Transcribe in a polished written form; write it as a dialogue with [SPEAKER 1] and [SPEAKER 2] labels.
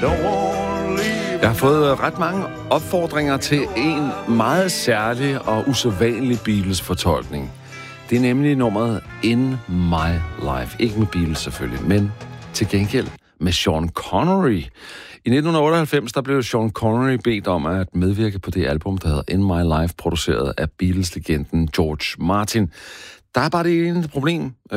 [SPEAKER 1] Jeg har fået ret mange opfordringer til en meget særlig og usædvanlig Beatles-fortolkning. Det er nemlig nummeret In My Life. Ikke med Beatles selvfølgelig, men til gengæld med Sean Connery. I 1998 der blev Sean Connery bedt om at medvirke på det album, der hedder In My Life, produceret af Beatles-legenden George Martin. Der er bare det ene problem,